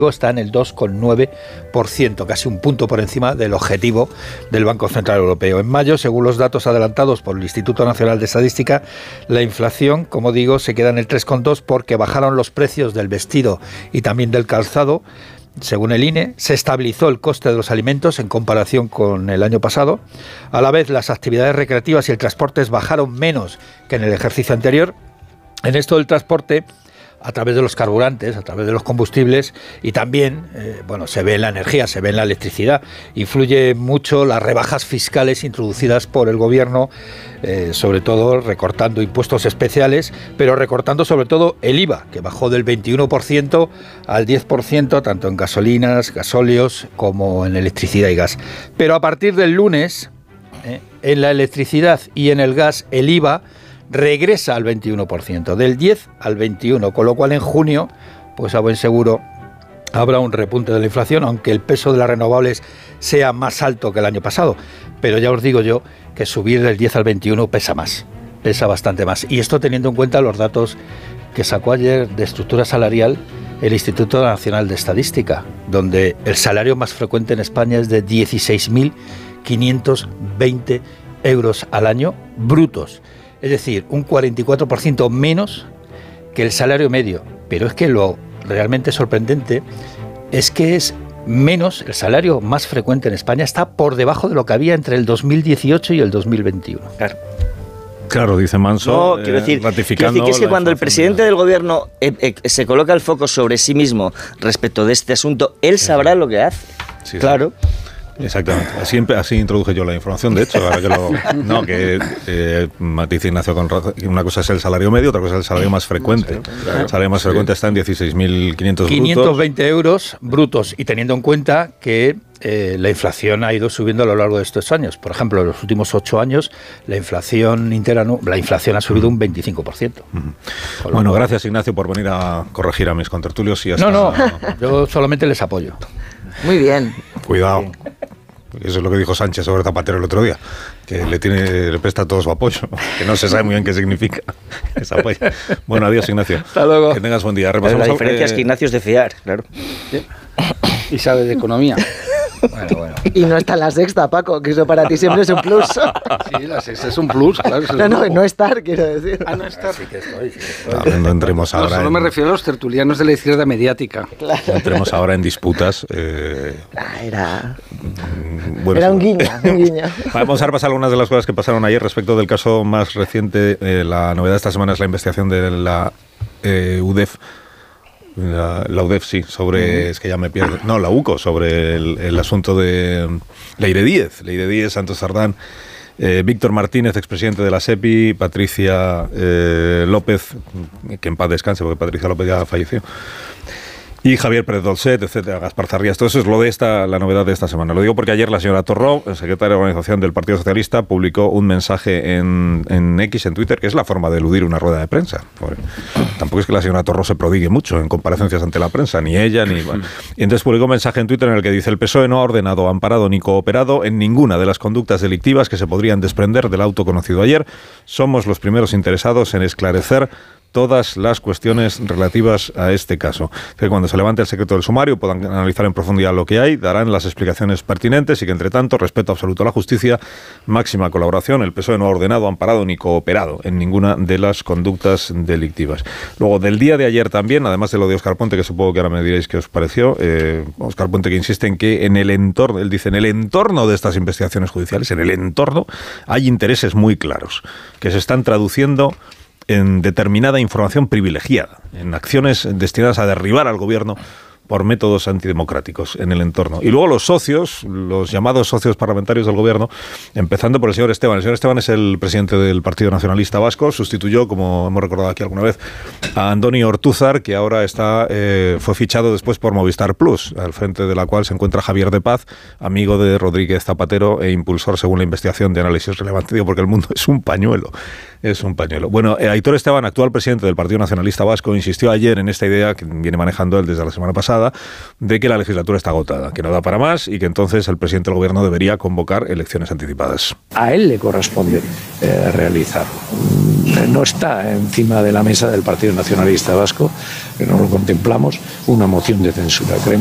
está en el 2,9%, casi un punto por encima del objetivo del Banco Central Europeo. En mayo, según los datos adelantados por el Instituto Nacional de Estadística, la inflación, como digo, se queda en el 3,2% porque bajaron los precios del vestido y también del calzado. Según el INE, se estabilizó el coste de los alimentos en comparación con el año pasado. A la vez, las actividades recreativas y el transporte bajaron menos que en el ejercicio anterior. En esto del transporte, a través de los carburantes, a través de los combustibles y también, se ve en la energía, se ve en la electricidad. Influye mucho las rebajas fiscales introducidas por el gobierno, sobre todo recortando impuestos especiales, pero recortando sobre todo el IVA, que bajó del 21% al 10%, tanto en gasolinas, gasóleos como en electricidad y gas. Pero a partir del lunes, en la electricidad y en el gas, el IVA regresa al 21%, del 10 al 21%, con lo cual en junio, pues a buen seguro, habrá un repunte de la inflación, aunque el peso de las renovables sea más alto que el año pasado. Pero ya os digo yo que subir del 10 al 21 pesa más, pesa bastante más. Y esto teniendo en cuenta los datos que sacó ayer de estructura salarial el Instituto Nacional de Estadística, donde el salario más frecuente en España es de 16.520 euros al año brutos. Es decir, un 44% menos que el salario medio. Pero es que lo realmente sorprendente es que es menos, el salario más frecuente en España está por debajo de lo que había entre el 2018 y el 2021. Claro, dice Manso, quiero decir ratificando... que es que cuando el presidente del gobierno se coloca el foco sobre sí mismo respecto de este asunto, él sabrá lo que hace. Sí, claro. Sí. Exactamente, así introduje yo la información, de hecho, ahora que matiza Ignacio con razón, una cosa es el salario medio, otra cosa es el salario más frecuente. El salario más frecuente está en 16.500 brutos. 520 euros brutos, y teniendo en cuenta que la inflación ha ido subiendo a lo largo de estos años. Por ejemplo, en los últimos 8 años la inflación ha subido un 25%. Bueno, gracias Ignacio por venir a corregir a mis contertulios. Y hasta... No, yo solamente les apoyo. Muy bien. Cuidado. Eso es lo que dijo Sánchez sobre Zapatero el otro día, que le presta todo su apoyo, que no se sabe muy bien qué significa ese apoyo. Bueno, adiós Ignacio. Hasta luego. Que tengas buen día. La diferencia es que Ignacio es de fiar, claro. Sí. Y sabe de economía. Bueno. Y no está en la Sexta, Paco, que eso para ti siempre es un plus. Sí, la Sexta es un plus, claro. No estar, quiero decir. No estar. Sí que estoy. No entremos ahora. Solo me refiero a los tertulianos de la izquierda mediática. Claro. No entremos ahora en disputas. Era un guiño. Vamos a repasar algunas de las cosas que pasaron ayer respecto del caso más reciente. La novedad de esta semana es la investigación de la UDEF. La UDEF, sí, sobre... Es que ya me pierdo. No, la UCO, sobre el asunto de Leire Díez, Santos Sardán, Víctor Martínez, expresidente de la SEPI, Patricia López, que en paz descanse, porque Patricia López ya falleció, y Javier Pérez Dolcet, etcétera, Gaspar Zarrías. Todo eso es la novedad de esta semana. Lo digo porque ayer la señora Torró, secretaria de organización del Partido Socialista, publicó un mensaje en X, en Twitter, que es la forma de eludir una rueda de prensa. Tampoco es que la señora Torró se prodigue mucho en comparecencias ante la prensa, ni ella, ni... Bueno. Y entonces publicó un mensaje en Twitter en el que dice: el PSOE no ha ordenado, amparado ni cooperado en ninguna de las conductas delictivas que se podrían desprender del auto conocido ayer. Somos los primeros interesados en esclarecer todas las cuestiones relativas a este caso. Que cuando se levante el secreto del sumario puedan analizar en profundidad lo que hay, darán las explicaciones pertinentes y que, entre tanto, respeto absoluto a la justicia, máxima colaboración. El PSOE no ha ordenado, amparado ni cooperado en ninguna de las conductas delictivas. Luego, del día de ayer también, además de lo de Óscar Puente, que supongo que ahora me diréis qué os pareció, Óscar Puente, que insiste en que en el entorno, él dice, en el entorno de estas investigaciones judiciales, en el entorno, hay intereses muy claros que se están traduciendo en determinada información privilegiada, en acciones destinadas a derribar al gobierno por métodos antidemocráticos en el entorno. Y luego los socios, los llamados socios parlamentarios del gobierno, empezando por el señor Esteban. El señor Esteban es el presidente del Partido Nacionalista Vasco, sustituyó, como hemos recordado aquí alguna vez, a Andoni Ortúzar, que ahora fue fichado después por Movistar Plus, al frente de la cual se encuentra Javier de Paz, amigo de Rodríguez Zapatero e impulsor, según la investigación de análisis relevante. Digo, porque el mundo es un pañuelo. Es un pañuelo. Bueno, Aitor Esteban, actual presidente del Partido Nacionalista Vasco, insistió ayer en esta idea que viene manejando él desde la semana pasada, de que la legislatura está agotada, que no da para más y que entonces el presidente del gobierno debería convocar elecciones anticipadas. A él le corresponde realizarlo. no está encima de la mesa del Partido Nacionalista Vasco, que no lo contemplamos, una moción de censura. Creemos